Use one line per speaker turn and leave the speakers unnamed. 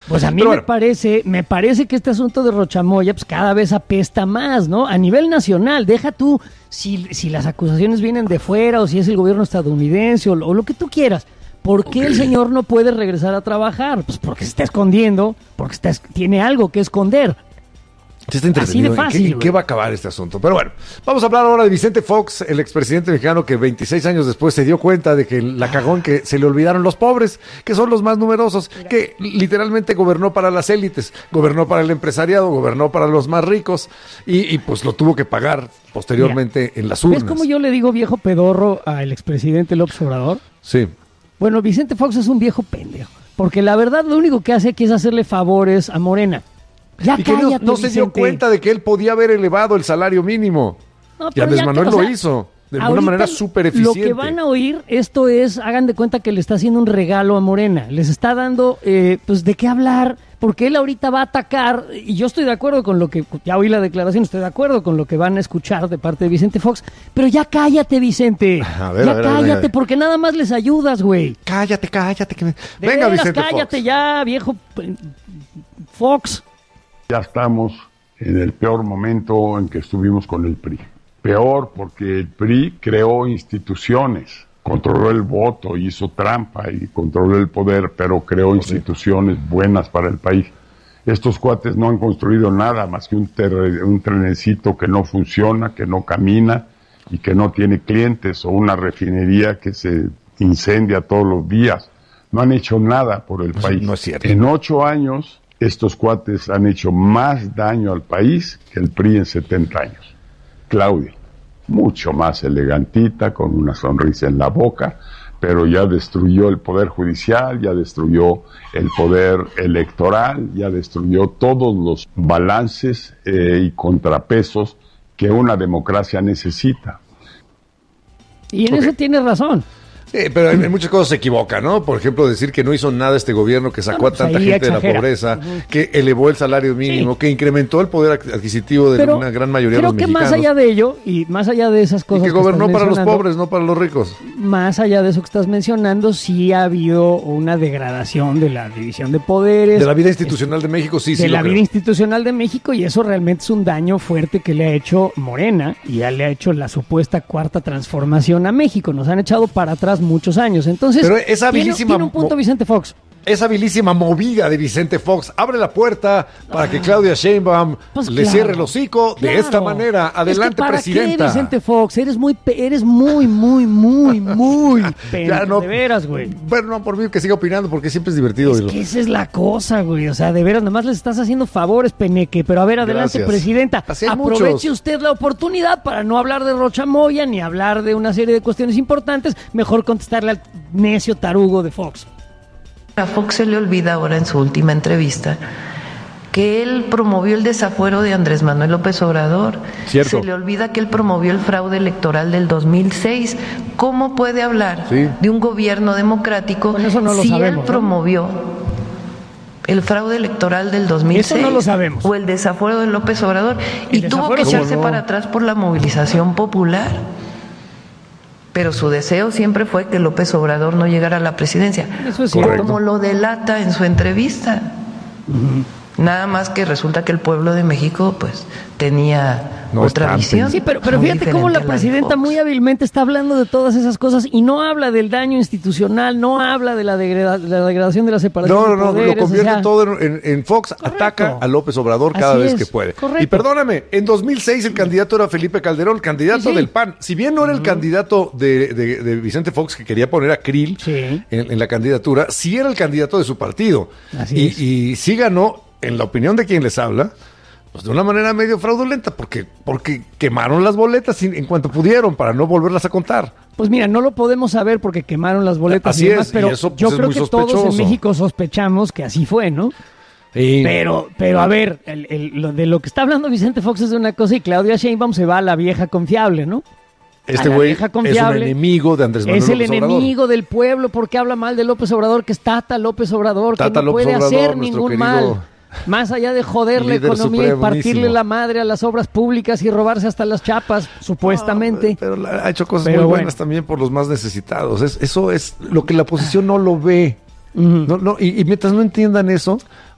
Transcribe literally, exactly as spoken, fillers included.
Pues a mí
Pero
me
bueno.
parece, me parece que este asunto de Rochamoya pues cada vez apesta más, ¿no? A nivel nacional, deja tú si, si las acusaciones vienen de fuera o si es el gobierno estadounidense o, lo- o lo que tú quieras. ¿Por qué el señor no puede regresar a trabajar? Pues porque se está escondiendo, porque está, es- tiene algo que esconder.
Sí, está
Así de
entretenido. ¿En qué-
fácil,
¿En
güey.
qué va a acabar este asunto? Pero bueno, vamos a hablar ahora de Vicente Fox, el expresidente mexicano que veintiséis años después se dio cuenta de que la cagó en que se le olvidaron los pobres, que son los más numerosos, que literalmente gobernó para las élites, gobernó para el empresariado, gobernó para los más ricos y, y pues lo tuvo que pagar posteriormente en las urnas.
¿Ves cómo yo le digo viejo pedorro al expresidente López Obrador?
Sí.
Bueno, Vicente Fox es un viejo pendejo, porque la verdad lo único que hace aquí es hacerle favores a Morena. Ya
Y que no,
cállate,
no se dio
Vicente.
cuenta de que él podía haber elevado el salario mínimo.
No,
Y
pero
Andrés
ya
Manuel
que- o
lo
sea,
hizo de una
ahorita
manera súper eficiente.
Lo que van a oír, esto es, hagan de cuenta que le está haciendo un regalo a Morena. Les está dando, eh, pues, de qué hablar, porque él ahorita va a atacar, y yo estoy de acuerdo con lo que, ya oí la declaración, estoy de acuerdo con lo que van a escuchar de parte de Vicente Fox, pero ya cállate, Vicente.
A ver,
ya
a ver, a ver,
cállate,
a ver.
porque nada más les ayudas, güey.
Cállate, cállate. Que me...
De
Venga,
veras,
Vicente
cállate
Fox.
ya, viejo eh, Fox.
Ya estamos en el peor momento en que estuvimos con el P R I. Peor porque el P R I creó instituciones, controló el voto, hizo trampa y controló el poder, pero creó instituciones buenas para el país. Estos cuates no han construido nada más que un, ter- un trenecito que no funciona, que no camina y que no tiene clientes, o una refinería que se incendia todos los días. No han hecho nada por el
Pues
país.
no es cierto.
En ocho años, estos cuates han hecho más daño al país que el P R I en setenta años. Claudia, mucho más elegantita, con una sonrisa en la boca, pero ya destruyó el poder judicial, ya destruyó el poder electoral, ya destruyó todos los balances eh, y contrapesos que una democracia necesita.
Y en
Ok.
eso tiene razón.
Eh, pero en, en muchas cosas se equivoca, ¿no? Por ejemplo, decir que no hizo nada este gobierno, que sacó
No,
a
pues
tanta
ahí
gente de la
exagera.
pobreza,
Ujú.
que elevó el salario mínimo,
Sí.
que incrementó el poder adqu- adquisitivo de
Pero
una gran mayoría de
creo
los
que
mexicanos.
más allá de ello, y más allá de esas
y
cosas
que gobernó
estás
para los
mencionando,
pobres, no para los ricos.
más allá de eso que estás mencionando, sí ha habido una degradación de la división de poderes.
De la vida institucional de México, sí,
de
sí. lo
la
creo.
vida institucional de México, y eso realmente es un daño fuerte que le ha hecho Morena y ya le ha hecho la supuesta cuarta transformación a México. Nos han echado para atrás muchos años. Entonces,
Pero esa
tiene,
habilísima
tiene un punto
mo-
Vicente Fox.
Esa habilísima movida de Vicente Fox abre la puerta para que Claudia Sheinbaum
Pues
le
claro,
cierre el hocico de
claro.
esta manera.
Es que
Adelante,
¿para
presidenta.
qué, Vicente Fox? Eres muy, pe- eres muy, muy, muy, muy pendejo.
Ya no-
De veras, güey.
Bueno, no por mí que siga opinando, porque siempre es divertido
Es
oírlo.
que esa es la cosa, güey. O sea, de veras, nada más les estás haciendo favores, Peneque. Pero a ver, adelante,
Gracias.
presidenta.
Así hay
Aproveche
muchos.
usted la oportunidad para no hablar de Rochamoya ni hablar de una serie de cuestiones importantes. Mejor contestarle al necio tarugo de Fox.
A Fox se le olvida ahora en su última entrevista que él promovió el desafuero de Andrés Manuel López Obrador.
Cierto.
Se le olvida que él promovió el fraude electoral del dos mil seis. ¿Cómo puede hablar
Sí.
de un gobierno democrático
Bueno, eso no lo
si
sabemos,
él
¿no?
promovió el fraude electoral del dos mil seis?
Eso no lo sabemos.
O el desafuero de López Obrador.
El
Y tuvo
desafuero,
que
¿cómo
echarse
no?
para atrás por la movilización popular. Pero su deseo siempre fue que López Obrador no llegara a la presidencia.
Eso es cierto.
Como lo delata en su entrevista. Nada más que resulta que el pueblo de México pues tenía
No
otra
espanten.
visión.
Sí, pero, pero
muy
fíjate cómo la
diferente a de
presidenta
Fox.
muy hábilmente está hablando de todas esas cosas y no habla del daño institucional, no habla de la, degrada- de la degradación de la separación
No, no,
de
no,
poderes.
lo convierte
o sea,
todo en, en- en Fox,
Correcto.
ataca a López Obrador cada
Así
vez
es,
que puede.
correcto.
Y perdóname, en dos mil seis el candidato era Felipe Calderón, el candidato
Sí, sí.
del P A N. Si bien no era el candidato de, de- de Vicente Fox, que quería poner a Krill
Sí.
en, en la candidatura, sí era el candidato de su partido.
Así
y,
es.
y sí ganó, en la opinión de quien les habla, pues de una manera medio fraudulenta, porque, porque quemaron las boletas sin- en cuanto pudieron para no volverlas a contar.
Pues mira, no lo podemos saber porque quemaron las boletas
Así
y demás,
es, y
pero
eso, pues,
yo
es
creo
muy
que todos
sospechoso.
en México sospechamos que así fue, ¿no?
Y-
Pero, pero a ver, el- el- lo de lo que está hablando Vicente Fox es de una cosa y Claudia Sheinbaum se va a la vieja confiable, ¿no?
este
a la
güey
vieja
es un
confiable.
enemigo de Andrés Manuel
Es el
López Obrador.
enemigo del pueblo porque habla mal de López Obrador, que es Tata López Obrador,
Tata
que no
López
puede
Obrador,
hacer
nuestro
ningún
querido
mal. Más allá de joder la
líder
economía y
supremo,
partirle
buenísimo.
la madre a las obras públicas y robarse hasta las chapas, supuestamente.
No, pero la- ha hecho cosas
Pero
muy
bueno.
buenas también por los más necesitados. Es, eso es lo que la oposición no lo ve.
Ujú.
No, no, y, y mientras no entiendan eso,